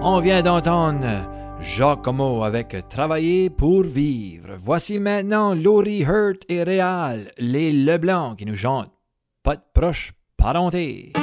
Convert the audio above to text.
On vient d'entendre Giacomo avec Travailler pour vivre. Voici maintenant Laurie Hurt et Réal, les Leblanc qui nous chantent Pas de proche parenté.